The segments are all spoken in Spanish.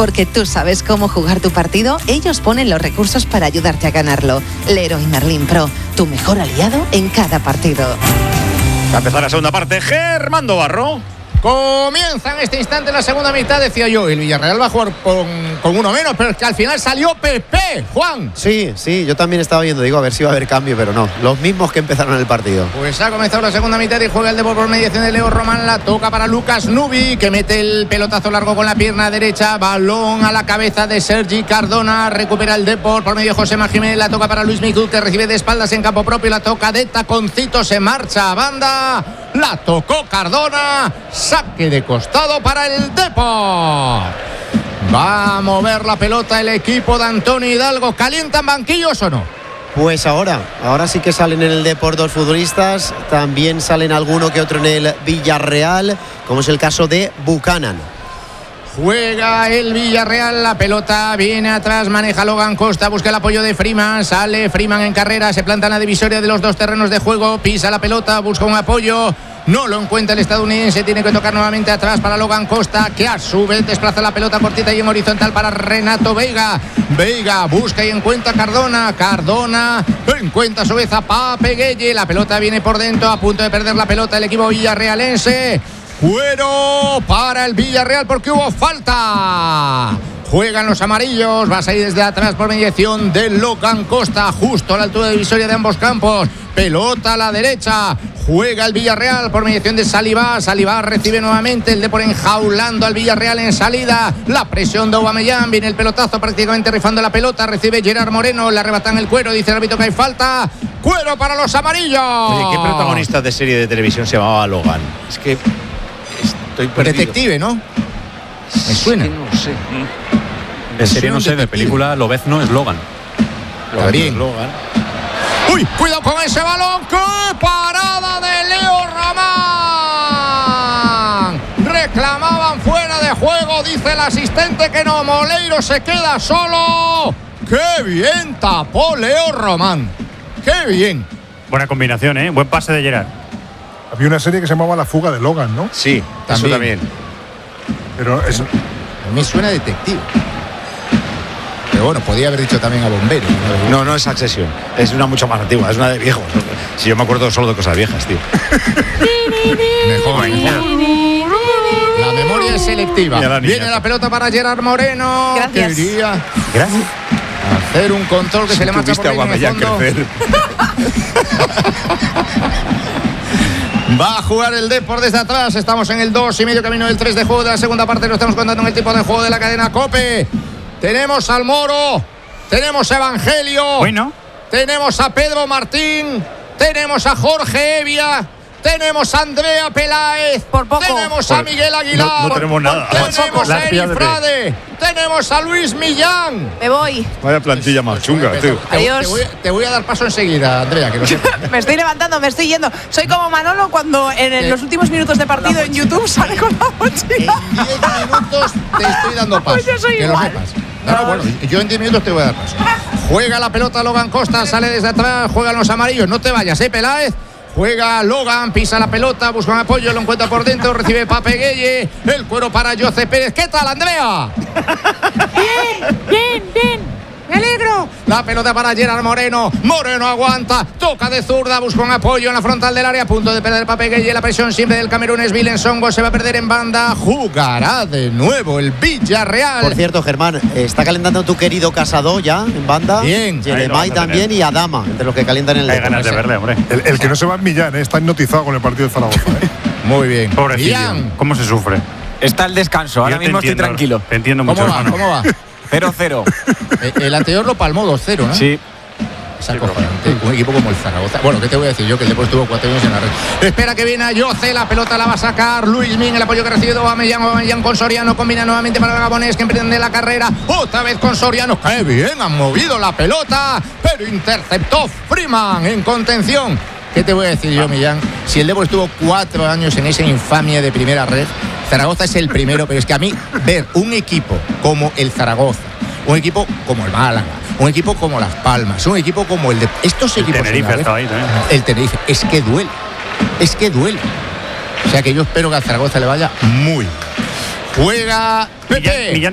Porque tú sabes cómo jugar tu partido, ellos ponen los recursos para ayudarte a ganarlo. Leroy Merlin Pro, tu mejor aliado en cada partido. Va a empezar la segunda parte. Germán Barro. Comienza en este instante la segunda mitad, decía yo. El Villarreal va a jugar con uno menos, pero es que al final salió Pepe, Juan. Sí, yo también estaba viendo, digo, a ver si va a haber cambio, pero no. Los mismos que empezaron el partido. Pues ha comenzado la segunda mitad y juega el Depor por mediación de Leo Román. La toca para Lucas Nubi, que mete el pelotazo largo con la pierna derecha. Balón a la cabeza de Sergi Cardona. Recupera el Depor por medio de Josema Jiménez. La toca para Luis Miguel, que recibe de espaldas en campo propio. La toca de taconcito, se marcha a banda. La tocó Cardona. Saque de costado para el Depor. Va a mover la pelota el equipo de Antonio Hidalgo. ¿Calientan banquillos o no? Pues ahora sí que salen en el Depor dos futbolistas. También salen alguno que otro en el Villarreal, como es el caso de Buchanan. Juega el Villarreal, la pelota viene atrás, maneja Logan Costa, busca el apoyo de Freeman, sale Freeman en carrera, se planta en la divisoria de los dos terrenos de juego, pisa la pelota, busca un apoyo, no lo encuentra el estadounidense, tiene que tocar nuevamente atrás para Logan Costa, que a su vez desplaza la pelota cortita y en horizontal para Renato Veiga. Veiga busca y encuentra Cardona encuentra a su vez a Pape Gueye, la pelota viene por dentro, a punto de perder la pelota el equipo villarrealense. Cuero para el Villarreal porque hubo falta. Juegan los amarillos, va a salir desde atrás por mediación de Logan Costa, justo a la altura de divisoria de ambos campos. Pelota a la derecha, juega el Villarreal por mediación de Saliba. Saliba recibe nuevamente el Depor enjaulando al Villarreal en salida. La presión de Aubameyang, viene el pelotazo prácticamente rifando la pelota. Recibe Gerard Moreno, le arrebatan el Cuero, dice el árbitro que hay falta. Cuero para los amarillos. Oye, ¿qué protagonista de serie de televisión se llamaba Logan? Es que estoy perdido. Detective, ¿no? Me suena. Es que no sé. De serie no sé, de película Lobezno es Logan. También. Logan. ¡Uy! ¡Cuidado con ese balón! ¡Qué parada de Leo Román! Reclamaban fuera de juego, dice el asistente que no. Moleiro se queda solo. ¡Qué bien tapó Leo Román! ¡Qué bien! Buena combinación, ¿eh? Buen pase de Gerard. Había una serie que se llamaba La fuga de Logan, ¿no? Sí, también. eso también. Pero eso me suena detective. Pero bueno, podía haber dicho también a bombero. No es Succession. Es una mucho más antigua, es una de viejos. Si yo me acuerdo solo de cosas viejas, tío. Mejor. La memoria es selectiva. Viene la pelota para Gerard Moreno. Gracias. Quería Gracias. hacer un control que se le marcha por ahí en el fondo. Va a jugar el Depor desde atrás. Estamos en el 2,5 camino del 3 de juego de la segunda parte. Lo estamos contando en el tipo de juego de la cadena COPE. Tenemos al Moro, tenemos a Evangelio, Bueno, tenemos a Pedro Martín, tenemos a Jorge Evia, tenemos a Andrea Peláez, Por poco. tenemos a Miguel Aguilar, no tenemos nada. tenemos Las a pillas Eri de Frade, tenemos a Luis Millán. Me voy. Vaya plantilla más chunga, tío. Adiós. Te voy a dar paso enseguida, Andrea, que lo sepas. Me estoy levantando, me estoy yendo. Soy como Manolo cuando en los últimos minutos de partido en YouTube sale con la mochila. En 10 minutos te estoy dando paso. Pues yo soy que igual. lo sepas. No, bueno, yo en 10 minutos te voy a dar paso. Juega la pelota Logan Costa, sale desde atrás, juegan los amarillos. No te vayas, Peláez. Juega Logan, pisa la pelota, busca un apoyo, lo encuentra por dentro, recibe Pape Gueye. El cuero para José Pérez. ¿Qué tal, Andrea? Bien. Me alegro. La pelota para Gerard Moreno. Moreno aguanta. Toca de zurda. Busca un apoyo en la frontal del área. A punto de perder Pape Gueye. La presión siempre del Camerún es Vilensongo. Se va a perder en banda. Jugará de nuevo el Villarreal. Por cierto, Germán, está calentando tu querido Casado ya en banda. Bien. Jeremai también y Adama, entre los que calientan en el hay Depor. ganas de verle, hombre. el que no se va en Millán, está hipnotizado con el partido de Zaragoza. Muy bien. Pobrecillo. Millán. ¿Cómo se sufre? Está el descanso, ahora Yo te mismo estoy entiendo, tranquilo. Te entiendo mucho, ¿Cómo va? hermano. ¿Cómo va? 0-0. El anterior lo palmó 2-0, ¿no? Sí. Es acojonante. Un equipo como el Zaragoza. Bueno, ¿qué te voy a decir yo? Que el Depor estuvo 4 años en la red. Espera que viene a Yoce. La pelota la va a sacar Luis Min. El apoyo que ha recibido Aubameyang con Soriano. Combina nuevamente para el Gabonés que emprende la carrera. Otra vez con Soriano. ¡Qué bien! Han movido la pelota. Pero interceptó Freeman en contención. ¿Qué te voy a decir yo, Millán? Si el Depor estuvo 4 años en esa infamia de primera red, Zaragoza es el primero, pero es que a mí ver un equipo como el Zaragoza, un equipo como el Málaga, un equipo como Las Palmas, un equipo como el de estos equipos Tenerife en la estaba red, ahí también. el Tenerife, es que duele. O sea que yo espero que al Zaragoza le vaya muy bien. Juega Pepe. Millán también lo espera.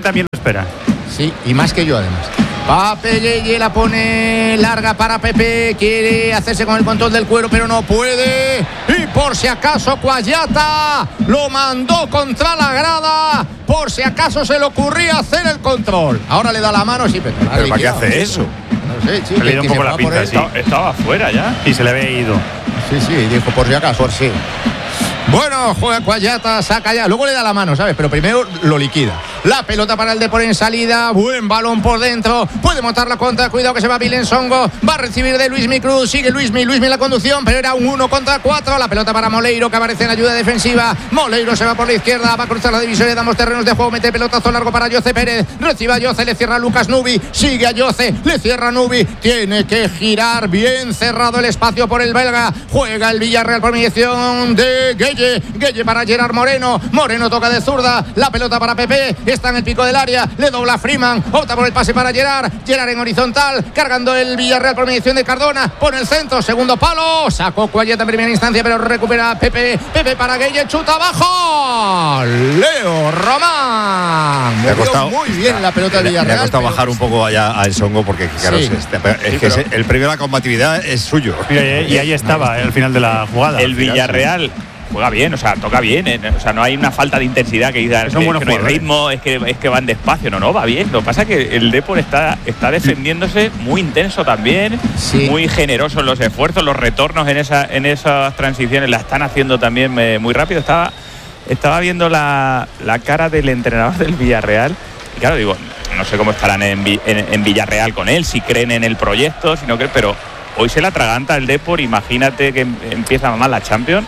espera. Sí, y más que yo además. Pape Gueye la pone larga para Pepe, quiere hacerse con el control del cuero, pero no puede. Y por si acaso Cuayata lo mandó contra la grada, por si acaso se le ocurría hacer el control. Ahora le da la mano, sí, pero ¿para qué hace eso? No sé, Le dio un poco la pinta, sí. Estaba fuera ya. Y se le había ido. Sí, dijo por si acaso. Por sí. Bueno, juega Cuayata, saca ya. Luego le da la mano, ¿sabes? Pero primero lo liquida. La pelota para el Depor en salida. Buen balón por dentro. Puede montar la contra. Cuidado que se va Vilén Songo. Va a recibir de Luismi Cruz. Sigue Luismi en la conducción. Pero era un 1 contra 4. La pelota para Moleiro, que aparece en ayuda defensiva. Moleiro se va por la izquierda. Va a cruzar la divisoria. Damos terrenos de juego. Mete pelotazo largo para Yoce Pérez. Recibe a Yoce. Le cierra a Lucas Nubi. Sigue a Yoce. Le cierra a Nubi. Tiene que girar. Bien cerrado el espacio por el belga. Juega el Villarreal por mediación de Gueye para Gerard Moreno. Moreno toca de zurda. La pelota para Pepe. Está en el pico del área. Le dobla Freeman. Opta por el pase para Gerard. Gerard en horizontal. Cargando el Villarreal por mediación de Cardona. Pone el centro. Segundo palo. Sacó Cuayeta en primera instancia, pero recupera Pepe. Pepe para Gueye. Chuta abajo. Leo Román. Le ha costado muy bien la pelota del Villarreal. Le ha costado bajar un poco allá al Songo porque, claro, Sí. el premio de la combatividad es suyo. Mira, y ahí estaba, al final de la jugada. El Villarreal juega bien, o sea, toca bien, o sea, no hay una falta de intensidad que diga Son buenos que no hay jugadores. ritmo, es que van despacio, no, va bien. Lo que pasa es que el Depor está defendiéndose muy intenso también, Sí. muy generoso en los esfuerzos, los retornos en esas transiciones la están haciendo también muy rápido. Estaba viendo la cara del entrenador del Villarreal y claro, digo, no sé cómo estarán en Villarreal con él, si creen en el proyecto, si no creen, pero hoy se la atraganta el Depor. Imagínate que empieza mal la Champions.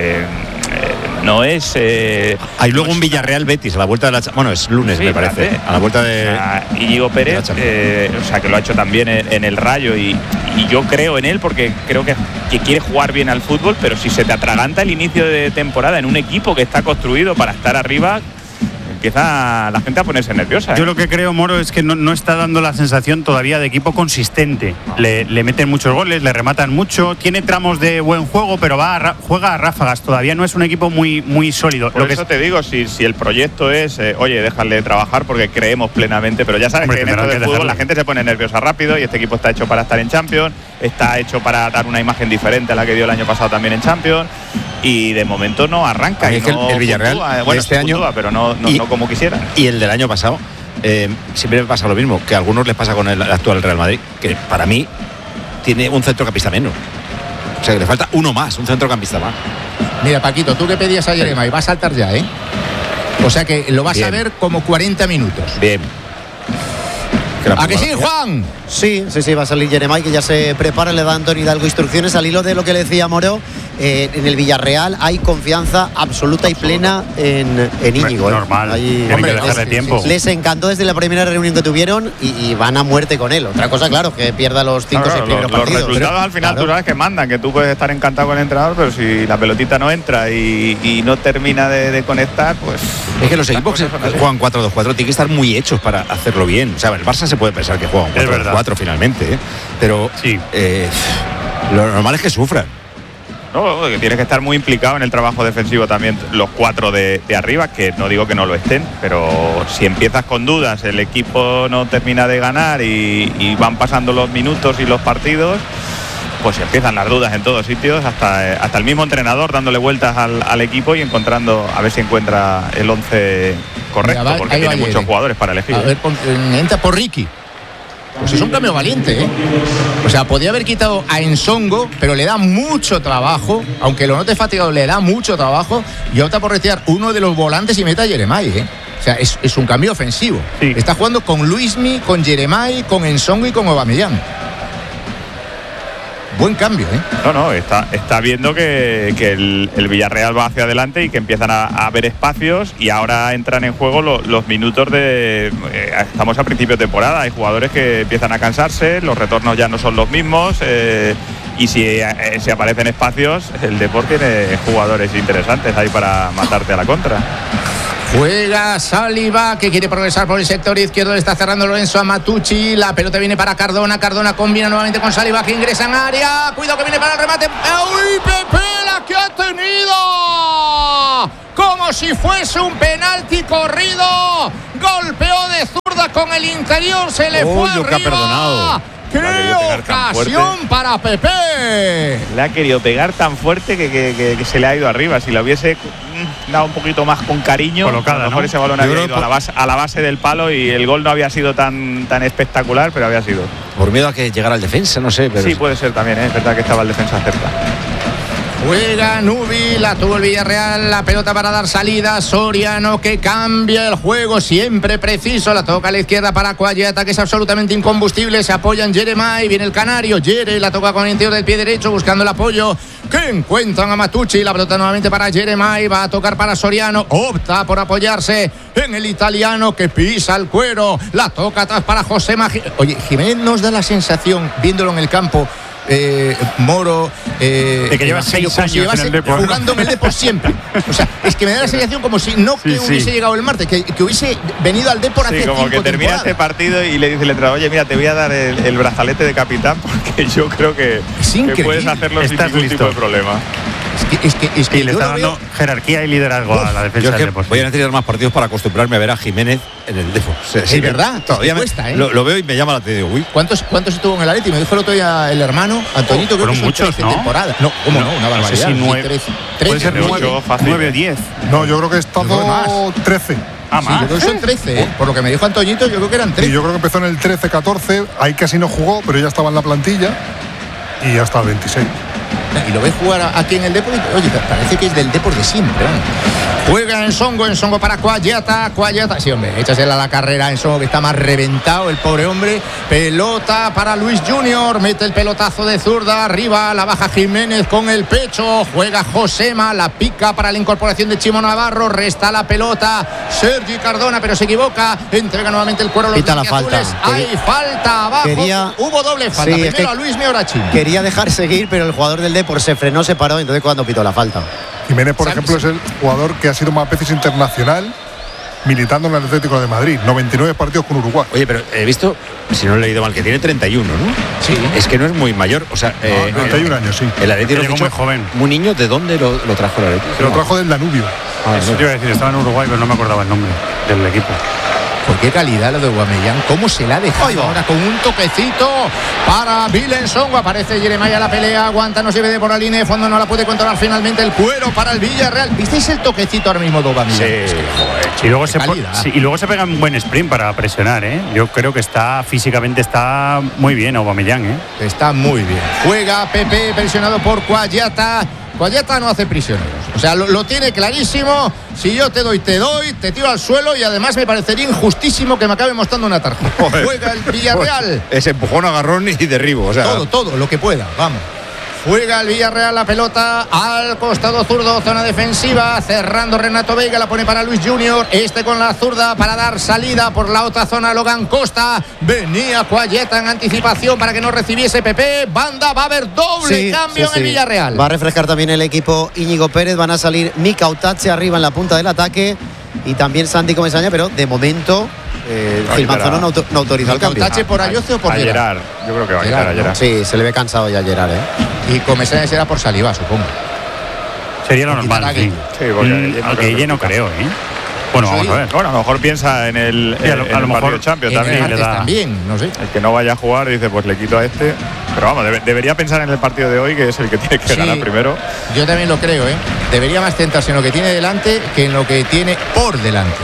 No es. Hay luego un Villarreal Betis a la vuelta de la. Bueno, es lunes, Sí, me parece. fíjate. A la vuelta de. Íñigo Pérez, o sea, que lo ha hecho también en el Rayo. Y yo creo en él porque creo que quiere jugar bien al fútbol. Pero si se te atraganta el inicio de temporada en un equipo que está construido para estar arriba, empieza la gente a ponerse nerviosa. Yo lo que creo, Moro, es que no está dando la sensación todavía de equipo consistente. Le meten muchos goles, le rematan mucho, tiene tramos de buen juego, pero juega a ráfagas. Todavía no es un equipo muy sólido. Por eso te digo, si el proyecto es, oye, déjale trabajar porque creemos plenamente, pero ya sabes, Hombre, que en esto tendrán del que fútbol dejarle. la gente se pone nerviosa rápido y este equipo está hecho para estar en Champions, está hecho para dar una imagen diferente a la que dio el año pasado también en Champions y de momento no arranca. Es Y que no el Villarreal puntúa, de bueno, este sí año puntúa, pero no como quisieran. Y el del año pasado, siempre me pasa lo mismo, que a algunos les pasa con el actual Real Madrid, que para mí tiene un centrocampista menos. O sea, que le falta uno más, un centrocampista más. Mira, Paquito, tú que pedías a Jeremai, va a saltar ya, ¿eh? O sea que lo vas Bien. a ver como 40 minutos. Bien. ¿A que sí, Juan? Sí, va a salir Jeremai, que ya se prepara, le da a Antonio Hidalgo instrucciones al hilo de lo que le decía Moro. En el Villarreal hay confianza absoluta y plena en Íñigo. Normal, Ahí, tienen que dejarle tiempo. Les encantó desde la primera reunión que tuvieron y van a muerte con él. Otra cosa, claro, que pierda los 5 o 6 primeros los partidos. resultados pero, al final claro, tú sabes que mandan, que tú puedes estar encantado con el entrenador, pero si la pelotita no entra y no termina de conectar, pues Es que los las equipos que cosas son así. juegan 4-2-4 tienen que estar muy hechos para hacerlo bien. O sea, el Barça se puede pensar que juega un Es verdad. 4-2-4 finalmente, ¿eh? Pero Sí. lo normal es que sufran. No, que tienes que estar muy implicado en el trabajo defensivo también, los 4 de arriba, que no digo que no lo estén, pero si empiezas con dudas, el equipo no termina de ganar y van pasando los minutos y los partidos, pues empiezan las dudas en todos sitios, hasta el mismo entrenador dándole vueltas al equipo y encontrando, a ver si encuentra el 11 correcto, Mira, porque ahí va tiene muchos Yere. jugadores para elegir. A ver, entra por Ricky. Pues es un cambio valiente, ¿eh? O sea, podía haber quitado a Ensongo, pero le da mucho trabajo, aunque lo note fatigado, le da mucho trabajo y opta por retirar uno de los volantes y mete a Jeremai, ¿eh? O sea, es un cambio ofensivo. Sí. Está jugando con Luismi, con Jeremai, con Ensongo y con Aubameyang. Buen cambio, ¿eh? No, está viendo que el Villarreal va hacia adelante y que empiezan a haber espacios y ahora entran en juego los minutos de... estamos a principio de temporada, hay jugadores que empiezan a cansarse, los retornos ya no son los mismos y si aparecen espacios, el deporte tiene jugadores interesantes ahí para matarte a la contra. Juega Saliba, que quiere progresar por el sector izquierdo. Le está cerrando Lorenzo a Matucci. La pelota viene para Cardona. Cardona combina nuevamente con Saliba, que ingresa en área. Cuidado que viene para el remate. ¡Uy, Pepe, la que ha tenido! Como si fuese un penalti corrido. Golpeó de zurda con el interior, se le fue lo que ha perdonado. arriba. Le ha querido ¡Qué pegar tan ocasión para Pepe! Le ha querido pegar tan fuerte que se le ha ido arriba. Si lo hubiese dado un poquito más con cariño, colocada, a lo mejor ¿no? ese balón Yo había creo ido a la base del palo y el gol no había sido tan espectacular, pero había sido. Por miedo a que llegara el defensa, no sé. Pero Sí, puede ser también, es verdad que estaba el defensa cerca. Juega Nubi, la tuvo el Villarreal, la pelota para dar salida. Soriano que cambia el juego, siempre preciso. La toca a la izquierda para Cuayeta, que es absolutamente incombustible. Se apoya en Jeremai, viene el canario. Jere la toca con el interior del pie derecho, buscando el apoyo. Que encuentran a Matucci. La pelota nuevamente para Jeremai, va a tocar para Soriano. Opta por apoyarse en el italiano que pisa el cuero. La toca atrás para José Magi. Oye, Jiménez nos da la sensación, viéndolo en el campo. Moro de que lleva Evangelio, 6 como si años en llevase el Depor, ¿no? jugando en el Depor siempre. O sea, es que me da la sensación como si no que hubiese llegado el martes, que hubiese venido al Depor hace Sí, como 5 que termina temporadas. este partido y le dice el entrenador: oye, mira, te voy a dar el brazalete de capitán porque yo creo que puedes hacerlo sin Estás ningún listo. tipo de problema. Es que Y le yo está lo dando veo. jerarquía y liderazgo a la yo defensa es que del Depor. voy a necesitar más partidos para acostumbrarme a ver a Jiménez en el Depor. O sea, Es verdad, todavía te cuesta, ¿eh? lo veo y me llama la atención. Uy, ¿Cuántos estuvo en el Atleti? Me dijo el otro día el hermano Antonito, creo fueron que son muchos, 13 ¿no? temporadas. No, ¿cómo no? Una No sé barbaridad. si Sí, 9. 13. Puede ser 13, 9, fácil. 9 o 10. No, yo creo que he estado más. 13. Ah, Sí, más. yo creo que son 13, ¿eh? Por lo que me dijo Antoñito, yo creo que eran Y 13. yo creo que empezó en el 13-14. Ahí casi no jugó, pero ya estaba en la plantilla. Y hasta el 26. Y lo ves jugar aquí en el Depor y, oye, parece que es del Depor de siempre, ¿no? Juega Ensongo para Cuayeta, sí, hombre, échasela a la carrera, Ensongo que está más reventado, el pobre hombre. Pelota para Luis Junior, mete el pelotazo de zurda, arriba, la baja Jiménez con el pecho, juega Josema, la pica para la incorporación de Chimo Navarro, resta la pelota, Sergi Cardona, pero se equivoca, entrega nuevamente el cuero a los Pita la falta. blanquiazules. Hay falta abajo, hubo doble falta, Sí, es primero que a Luis Miorachín. Quería dejar seguir, pero el jugador del Depor se frenó, se paró, entonces cuando pitó la falta. Jiménez, por ¿Sabes? ejemplo, es el jugador que ha sido más veces internacional militando en el Atlético de Madrid. 99 partidos con Uruguay. oye, pero he visto, si no he leído mal, que tiene 31, ¿no? Sí. Es que no es muy mayor. O sea, 31 años, sí. el Atlético Llegó muy joven. Muy niño, ¿de dónde lo trajo el Atlético? Se lo trajo del Danubio. Ah, Eso no. te iba a decir, estaba en Uruguay, pero no me acordaba el nombre del equipo. Con qué calidad lo de Guamellán, cómo se la ha dejado ahora con un toquecito para Vilensongo. Aparece Jeremai a la pelea, aguanta, no se ve de por la línea de fondo, no la puede controlar finalmente el cuero para el Villarreal. ¿Visteis el toquecito ahora mismo de Aubameyang? Sí. Es que, joder, Y luego, calidad. y luego se pega un buen sprint para presionar, ¿eh? Yo creo que físicamente está muy bien Aubameyang, ¿eh? Está muy bien. Juega Pepe, presionado por Cuayata. Cuayata no hace prisioneros. O sea, lo tiene clarísimo. Si yo te doy, te tiro al suelo y además me parecería injustísimo que me acabe mostrando una tarjeta. Joder. Juega el Villarreal. Es empujón, agarrón y derribo. O sea, Todo, lo que pueda, vamos. Juega el Villarreal la pelota al costado zurdo, zona defensiva, cerrando Renato Veiga, la pone para Luis Junior, este con la zurda para dar salida por la otra zona Logan Costa, venía Cuayeta en anticipación para que no recibiese Pepe, banda, va a haber doble cambio en el Villarreal. Va a refrescar también el equipo Íñigo Pérez, van a salir Mika Utache arriba en la punta del ataque y también Santi Comesaña, pero de momento Gil Manzano no autoriza el cambio. ¿Tache por Ayoce o por Gerard? Gerard. Yo creo que va a quitar a Gerard, Gerard. Sí, se le ve cansado ya a Gerard, ¿eh? Y Comesaña será por Saliba, supongo. Sería lo Quitar a normal, sí. Guille. Sí, porque Al Guille no creo, ¿eh? Bueno, vamos a ver. Bueno, a lo mejor piensa en el, Sí, a lo en el mejor partido de Champions En el también. le martes da- también, no sé. El que no vaya a jugar dice, pues le quito a este. Pero vamos, debería pensar en el partido de hoy, que es el que tiene que Sí. ganar primero. Yo también lo creo, ¿eh? Debería más centrarse en lo que tiene delante que en lo que tiene por delante.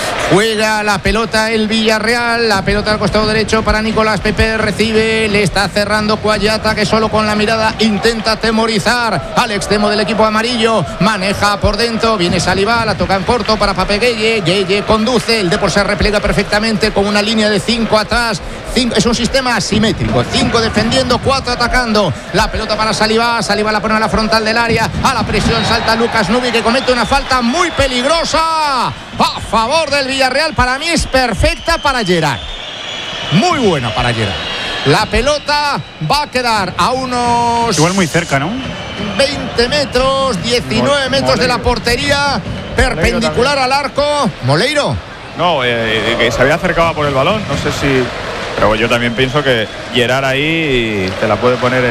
Juega la pelota el Villarreal, la pelota al costado derecho para Nicolás Pepe, recibe, le está cerrando Cuayata, que solo con la mirada intenta atemorizar al extremo del equipo amarillo, maneja por dentro, viene Saliba, la toca en corto para Pape Gueye, Gueye conduce, el Depor se replega perfectamente con una línea de 5 atrás, es un sistema asimétrico, 5 defendiendo, 4 atacando, la pelota para Saliba, Saliba la pone a la frontal del área, a la presión salta Lucas Nubi, que comete una falta muy peligrosa a favor del Villarreal. Para mí es perfecta para Gerard, muy buena para Gerard. La pelota va a quedar a unos Igual muy cerca, ¿no? 20 metros, 19 metros de la portería, perpendicular al arco. Moleiro. No, que se había acercado por el balón, no sé si. Pero yo también pienso que Gerard ahí te la puede poner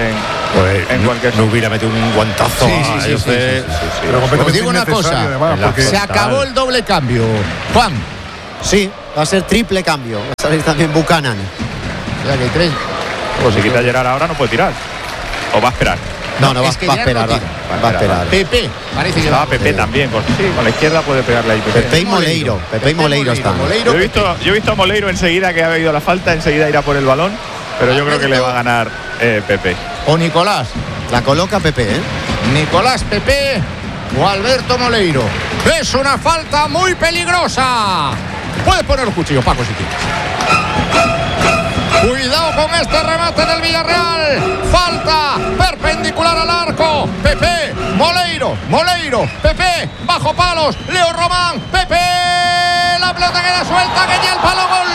en cualquier. no hubiera metido un guantazo. Sí, sí, Pero Os completamente digo una innecesario, cosa, además, porque se acabó el doble cambio. Juan, Sí, va a ser triple cambio. Va a salir también Buchanan. O sea que hay 3. Pues si quita Gerard ahora no puede tirar. O va a esperar. No, va a es que ya esperar. no Va a esperar. Pepe, parece que Estaba Pepe también. Con la izquierda puede pegarle ahí. Pepe y Moleiro. Pepe y Moleiro están. Moleiro, Yo he visto a Moleiro enseguida que ha habido la falta, enseguida irá por el balón, pero yo creo que le va a ganar Pepe. O Nicolás. La coloca Pepe, ¿eh? Nicolás Pepe o Alberto Moleiro. Es una falta muy peligrosa. Puedes poner el cuchillo, Paco, si quieres. Cuidado con este remate del Villarreal. Falta perpendicular al arco. Pepe, Moleiro, Pepe, bajo palos. Leo Román, Pepe. La pelota queda suelta, que ya el palo, gol.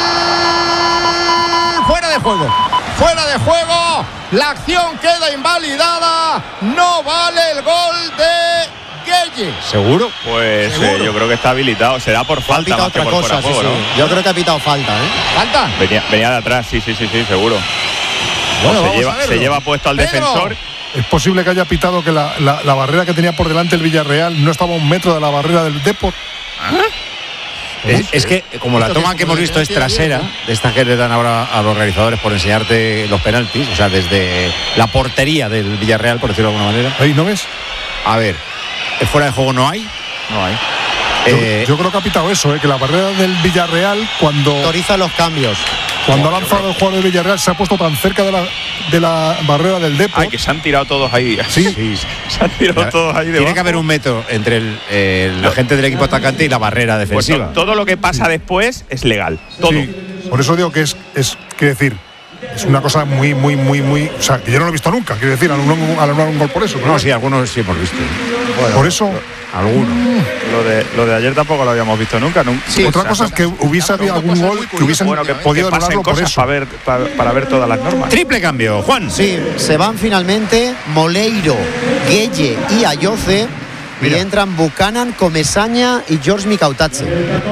Fuera de juego. La acción queda invalidada. No vale el gol de Gueye. ¿Seguro? Pues ¿Seguro? yo creo que está habilitado. Será por Ha falta pitado más que otra por cosa, fuera de juego, sí. ¿no? Yo creo que ha pitado falta, ¿eh? ¿Falta? Venía de atrás, sí, seguro. Bueno, vamos a se verlo. lleva puesto al Pedro. defensor. Es posible que haya pitado que la barrera que tenía por delante el Villarreal no estaba a 1 metro de la barrera del Depor. Es que como la toma que hemos visto es trasera, de estas que le dan ahora a los realizadores por enseñarte los penaltis, o sea, desde la portería del Villarreal, por decirlo de alguna manera. Ahí, ¿no ves? A ver, fuera de juego no hay. No hay. Yo creo que ha pitado eso, que la barrera del Villarreal cuando Autoriza los cambios. ha lanzado el jugador del Villarreal se ha puesto tan cerca de la barrera del Depor. Ay, que se han tirado todos ahí. Sí. Se han tirado todos ahí debajo. Tiene que haber 1 metro entre la gente del equipo atacante y la barrera Pues defensiva. todo lo que pasa después es legal. Todo. Sí. Por eso digo que es quiero decir, es una cosa muy, o sea, que yo no lo he visto nunca, quiero decir, anular un gol por eso. No, sí, algunos sí hemos visto. Por eso. Algunos. Lo de ayer tampoco lo habíamos visto nunca. Sí, Otra cosa es que hubiese habido algún gol que hubiesen podido pasen anularlo por cosas eso. para ver todas las normas. Triple cambio, Juan. Sí, se van finalmente Moleiro, Gueye y Ayoce. Y entran Buchanan, Comesaña y George Micautache.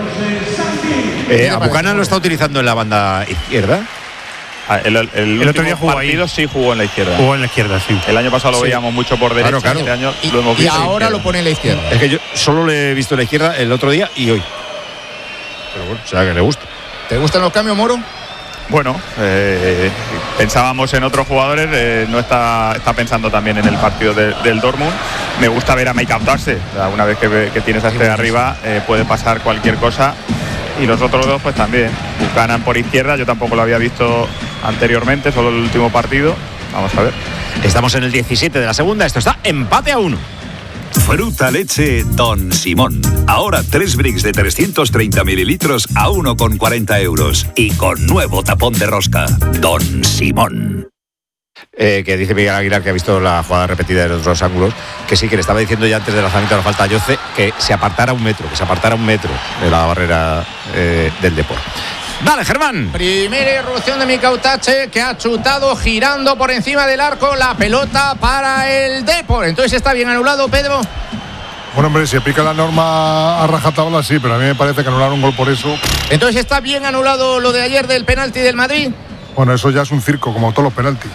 A Buchanan lo está utilizando en la banda izquierda. El otro día jugó ahí. Sí jugó en la izquierda. Jugó en la izquierda, sí. El año pasado lo veíamos mucho por derecha. Claro. Este año Y, lo hemos y visto. ahora lo pone en la izquierda. Es que yo solo le he visto en la izquierda el otro día y hoy. Pero bueno, o sea que le gusta. ¿Te gustan los cambios, Moro? Bueno, pensábamos en otros jugadores, no está pensando también en el partido del Dortmund. Me gusta ver a Mike Abdarse. Una vez que tienes a este de arriba, puede pasar cualquier cosa. Y los otros dos, pues también. Buchanan por izquierda, yo tampoco lo había visto anteriormente, solo el último partido. Vamos a ver. Estamos en el 17 de la segunda, esto está empate a 1. Fruta leche Don Simón. Ahora 3 bricks de 330 mililitros a 1,40 euros. Y con nuevo tapón de rosca. Don Simón. Que dice Miguel Aguilar, que ha visto la jugada repetida de los dos ángulos, que sí, que le estaba diciendo ya antes del lanzamiento de la falta a Ayoce que se apartara 1 metro, de la barrera del Depor. Dale, Germán. Primera irrupción de Micautache, que ha chutado girando por encima del arco la pelota para el Depor. Entonces está bien anulado, Pedro. Bueno, hombre, si aplica la norma a rajatabla, sí, pero a mí me parece que anular un gol por eso. Entonces está bien anulado lo de ayer del penalti del Madrid. Bueno, eso ya es un circo, como todos los penaltis.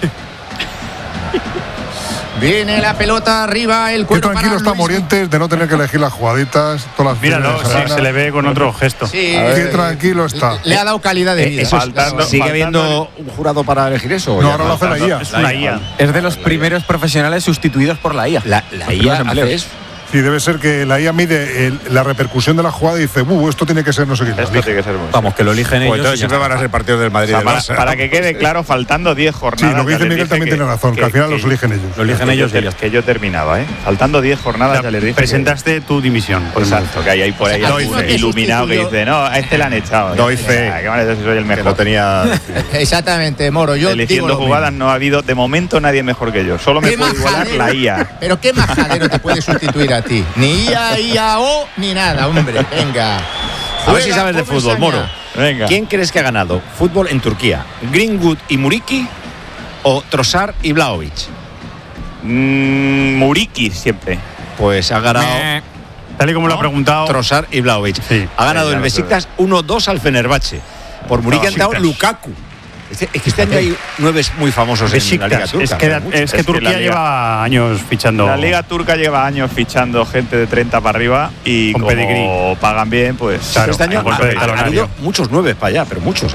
Viene la pelota arriba, el Qué cuero tranquilo para está Luis. Morientes de no tener que elegir las jugaditas, todas las Míralo, fines de sí, semana. se le ve con otro gesto. Sí, Qué tranquilo está. le ha dado calidad de vida. ¿Sigue habiendo un jurado para elegir eso? ¿o No, ya ahora lo hace la IA. Es una IA. Es de los primeros profesionales sustituidos por la IA. La IA hace eso. Sí, debe ser que la IA mide la repercusión de la jugada y dice, esto tiene que ser no sé qué. Esto tiene que ser Vamos, que lo eligen ellos. Pues entonces y ya siempre van a ser partidos del Madrid y del Barça. para que quede claro, faltando 10 Sí, jornadas. lo que ya dice les Miguel dije también tiene razón, que al final los eligen ellos. Lo eligen ellos y ya. Que yo terminaba, Faltando 10 jornadas, ya les dije. Presentaste tu dimisión. Exacto, que hay ahí por ahí Doy algún fe. iluminado que dice, no, a este le han echado. Doy fe. Qué mal, si soy el Que mejor. lo tenía. Exactamente, Moro. Yo Eligiendo digo lo jugadas mismo. no ha habido de momento nadie mejor que yo. Solo me Qué puede igualar majadero. la IA. Pero qué majadero te puede sustituir a ti. Ni IA, IAO, ni nada, hombre. Venga. A ver si sabes de fútbol, Comesaña. Moro. Venga. ¿Quién crees que ha ganado fútbol en Turquía? ¿Greenwood y Muriqui o Trossard y Vlahovic? Muriqui siempre. Pues ha ganado Tal y como lo ha preguntado. Trossard y Vlahovic. Sí. Ha ganado Ya el lo Besiktas 1-2 al Fenerbahce. Por Muriqui ha entrado Besiktas. Lukaku. Es que este año hay 9 muy famosos en la Liga Turca. Es que Turquía lleva años fichando. La Liga Turca lleva años fichando gente de 30 para arriba y con como pedigrí. pagan bien, pues Claro, este año golpe de ha talonario. habido muchos 9 para allá, pero muchos.